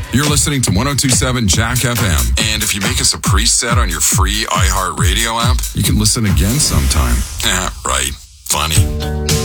You're listening to 102.7 Jack FM. And if you make us a preset on your free iHeartRadio app, you can listen again sometime. Right. Funny.